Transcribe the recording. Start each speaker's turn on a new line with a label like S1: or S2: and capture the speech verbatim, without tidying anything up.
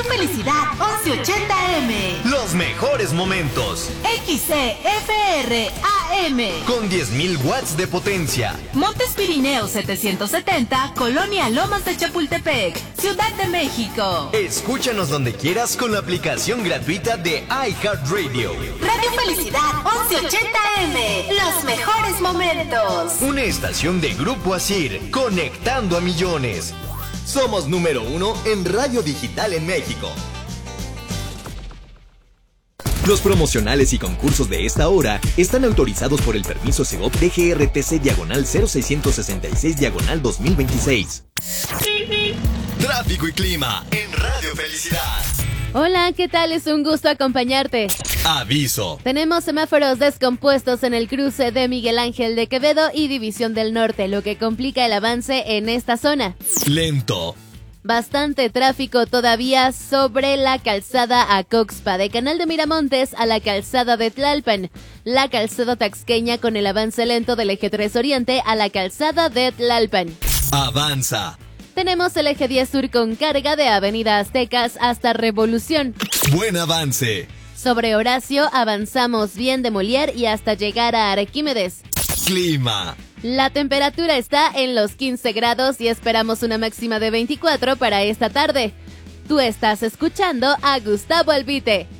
S1: Felicidad once ochenta eme.
S2: Los mejores momentos.
S1: X C F R A M.
S2: Con diez mil watts de potencia.
S1: Montes Pirineo setecientos setenta, Colonia Lomas de Chapultepec, Ciudad de México.
S2: Escúchanos donde quieras con la aplicación gratuita de iHeartRadio.
S1: Radio Felicidad once ochenta eme. Los mejores momentos.
S2: Una estación de Grupo Asir, conectando a millones. Somos número uno en radio digital en México. Los promocionales y concursos de esta hora están autorizados por el permiso Segov D G R T C diagonal cero seiscientos sesenta y seis diagonal dos mil veintiséis. Tráfico y clima en Radio Felicidad.
S3: Hola, ¿qué tal? Es un gusto acompañarte.
S2: Aviso.
S3: Tenemos semáforos descompuestos en el cruce de Miguel Ángel de Quevedo y División del Norte, lo que complica el avance en esta zona.
S2: Lento.
S3: Bastante tráfico todavía sobre la calzada Acoxpa, de Canal de Miramontes a la calzada de Tlalpan, la calzada Taxqueña con el avance lento del eje tres Oriente a la calzada de Tlalpan.
S2: Avanza.
S3: Tenemos el eje diez Sur con carga de Avenida Aztecas hasta Revolución.
S2: Buen avance.
S3: Sobre Horacio avanzamos bien de Molière y hasta llegar a Arquímedes.
S2: Clima.
S3: La temperatura está en los quince grados y esperamos una máxima de veinticuatro para esta tarde. Tú estás escuchando a Gustavo Albite.